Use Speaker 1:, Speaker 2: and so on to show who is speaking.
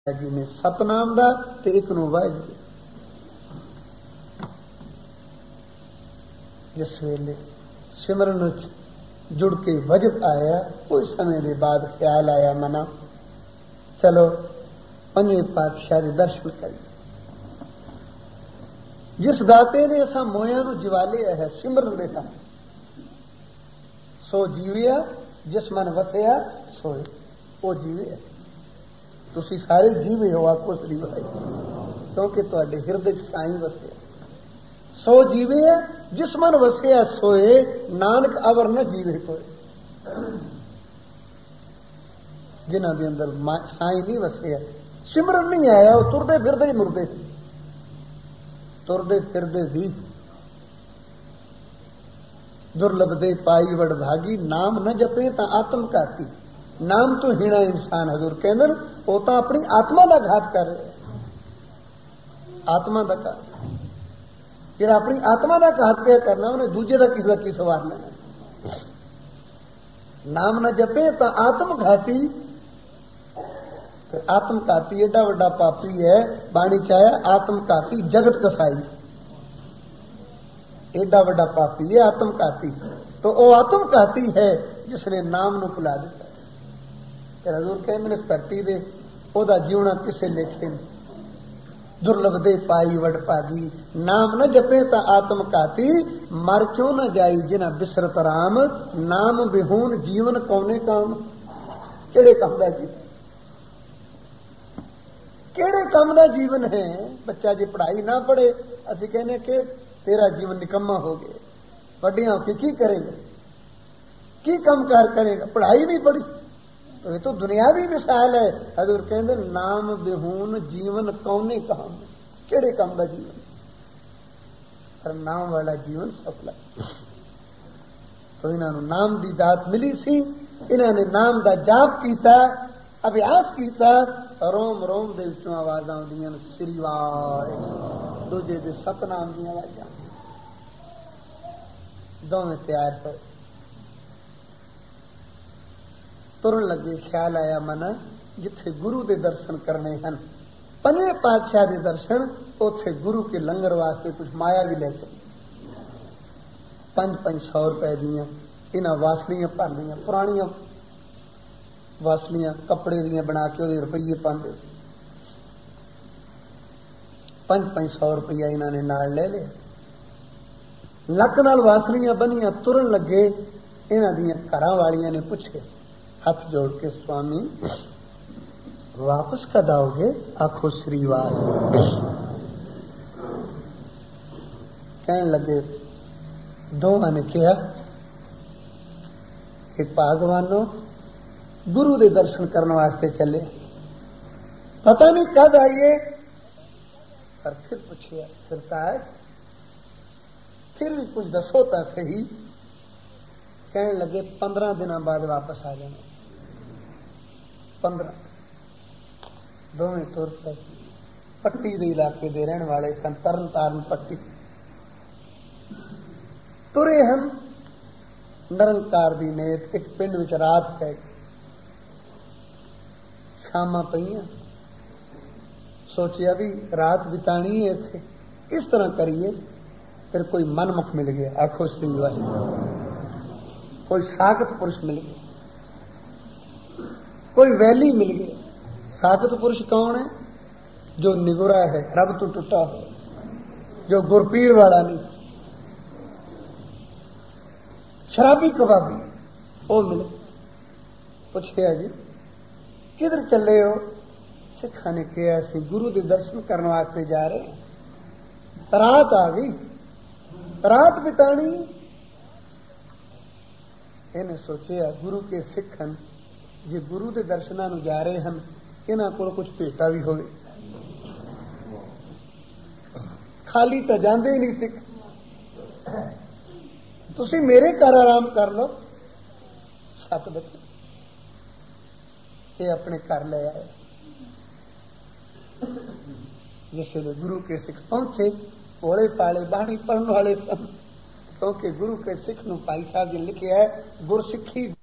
Speaker 1: जी ने सतनाम दा ते एक नूं वाहिगुरू। जिस वेले सिमरन जुड़ के वजद आया कुछ समय के बाद ख्याल आया मना चलो पंजें पातशाह दे दर्शन करिए। जिस दाते ने असा मोया नूं जिवालिया है सिमरन दे काम सो जीविया जिस मन वसिया सोए वो जीविया। तुसी सारे जीवे हो आखो श्री वाहिगुरू क्योंकि तुहाडे हिरदे च साईं वसिया। सो जीवे है जिस मन वसिया सोए नानक अवर न जीवे कोई। जिन्हां दे अंदर साईं नहीं वसिया सिमरन नहीं आया वो तुरदे फिरदे ही मुरदे तुरदे फिरदे भी दुर्लभ दे पाई वड़ भागी नाम न जपे ता आत्म घाती। नाम तो हीना इंसान हजूर कहंदे वो तो अपनी आत्मा का घात कर रहे आत्मा का घात जेड़ा अपनी आत्मा का घात क्या करना उन्हें दूजे का किसी की सवार लेना। नाम न जपे तो आत्मघाती आत्मघाती एडा वड्डा पापी है बाणी चाया आत्मघाती जगत कसाई एडा वड्डा पापी है आत्मघाती। तो वो आत्मघाती है जिसने नाम नूं भुला दिता। हजूर कहते इस धरती दे ओदा जीवना किसे लेखे दुर्लभ दे पाई वड भागी नाम न जपे ता आत्म घाती मर क्यों न जाई जिना बिसरत राम नाम बिहून जीवन कौने काम। केड़े काम दा जीवन केड़े काम दा जीवन है। बच्चा जी पढ़ाई ना पढ़े असीं कहने कि तेरा जीवन निकम्मा हो गया। वड्डियां होके की करेगा की काम कार करेगा पढ़ाई नहीं पढ़ी तो ये तो दुनियावी मिसाल है। हजूर कहते नाम बिहून जीवन कौने काम केड़े काम का जीवन पर नाम वाला जीवन सफल है। तो इन्होंने नाम की दात मिली सी इन्होंने नाम का जाप किया अभ्यास किया रोम रोम दे विचों आवाज़ां आउंदियां श्री वाहिगुरू दूजे दे सतनाम दी आवाज़ां दोवें तैयार पर तुरन लगे। ख्याल आया मन जिथे गुरु के दर्शन करने हैं पंजे पातशाह के दर्शन उथे गुरु के लंगर वास्ते कुछ माया भी ले चली। 500 रुपए दियां इन्हां वासलियां भरनियां पुरानियां वासलियां कपड़े दियां बना के उहदे रुपये पाते 500 रुपया इन्होंने नाल ले लिया। लक नाल वासलियां बनियां तुरन लगे। इन्हां दियां घरां वालियां ने पूछे हाथ जोड़ के स्वामी वापस कद आओगे आखो श्री वाहिगुरू। कहने लगे दोवां ने कहा कि भागवानों गुरु के दर्शन करने वास्ते चले पता नहीं कद आइए। पर फिर पूछिया सरताज फिर भी कुछ दसो तो सही। कहने लगे 15 दिन बाद वापस आ जाना। 15 दोवें तुर पे पट्टी के इलाके दे रहने वाले सन तरन तारण पट्टी तुरे हम निरंकार दी नेत एक पिंड विच रात पै शामां पईयां सोचिया भी रात बितानी है इत्थे इस तरह करिए। फिर कोई मनमुख मिल गया आखो श्री वाहिगुरू। कोई साकत पुरुष मिल गया कोई वैली मिल गया। साकत पुरुष कौन है जो निगुरा है रब तो टूटा हो जो गुरपीर वाला नहीं शराबी कबाबी वो मिले। पूछे जी किधर चले हो। सिखा ने कहा असी गुरु के दर्शन करने वास्ते जा रहे हैं। रात आ गई रात बितानी। इन्हें सोचिया गुरु के सिखन जे गुरु के दर्शनां नूं जा रहे हैं इन्हां कोल कुछ भेटा भी होवे खाली तो जाते ही नहीं सिख। तुसी मेरे घर आराम कर लो। 7 बजे ये अपने घर ले आए। जिसले गुरु के सिख पहुंचे भोले पाले बाणी पढ़ने वाले सन क्योंकि गुरु के सिख नूं भाई साहब जी लिखे है गुरसिक्खी